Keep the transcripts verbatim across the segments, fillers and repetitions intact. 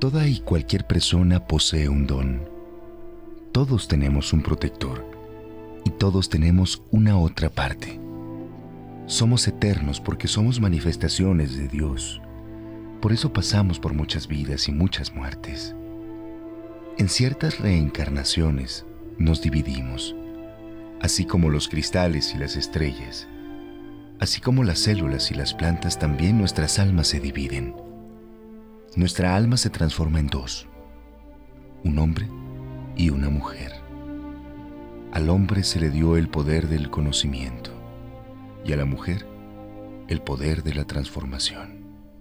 Toda y cualquier persona posee un don. Todos tenemos un protector y todos tenemos una otra parte. Somos eternos porque somos manifestaciones de Dios. Por eso pasamos por muchas vidas y muchas muertes. En ciertas reencarnaciones nos dividimos, así como los cristales y las estrellas, así como las células y las plantas, también nuestras almas se dividen. Nuestra alma se transforma en dos, un hombre y una mujer. Al hombre se le dio el poder del conocimiento y a la mujer el poder de la transformación.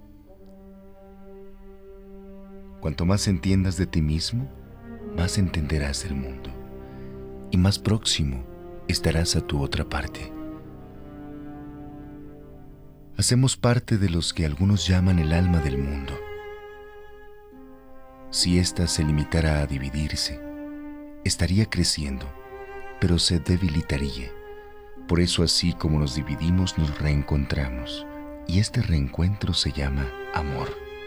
Cuanto más entiendas de ti mismo, más entenderás del mundo y más próximo estarás a tu otra parte. Hacemos parte de los que algunos llaman el alma del mundo. Si ésta se limitara a dividirse, estaría creciendo, pero se debilitaría. Por eso, así como nos dividimos, nos reencontramos, y este reencuentro se llama amor.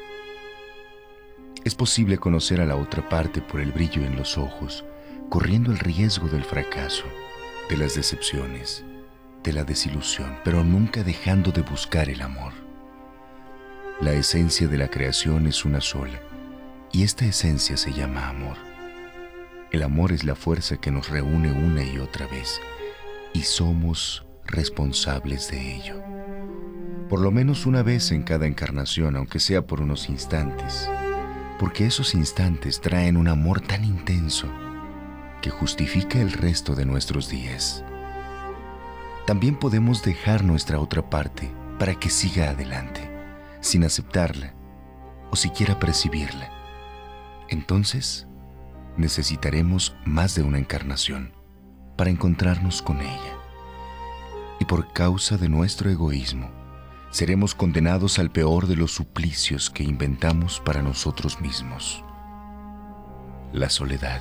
Es posible conocer a la otra parte por el brillo en los ojos, corriendo el riesgo del fracaso, de las decepciones, de la desilusión, pero nunca dejando de buscar el amor. La esencia de la creación es una sola, y esta esencia se llama amor. El amor es la fuerza que nos reúne una y otra vez, y somos responsables de ello. Por lo menos una vez en cada encarnación, aunque sea por unos instantes, porque esos instantes traen un amor tan intenso que justifica el resto de nuestros días. También podemos dejar nuestra otra parte para que siga adelante, sin aceptarla o siquiera percibirla. Entonces, necesitaremos más de una encarnación para encontrarnos con ella. Y por causa de nuestro egoísmo, seremos condenados al peor de los suplicios que inventamos para nosotros mismos: la soledad.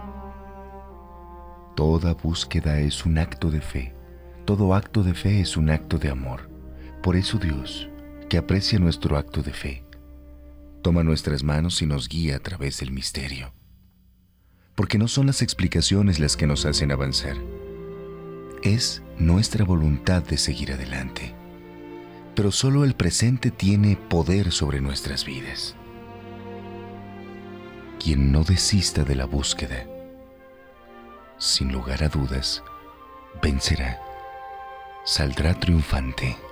Toda búsqueda es un acto de fe. Todo acto de fe es un acto de amor. Por eso Dios, que aprecia nuestro acto de fe, toma nuestras manos y nos guía a través del misterio. Porque no son las explicaciones las que nos hacen avanzar. Es nuestra voluntad de seguir adelante. Pero solo el presente tiene poder sobre nuestras vidas. Quien no desista de la búsqueda, sin lugar a dudas, vencerá, saldrá triunfante.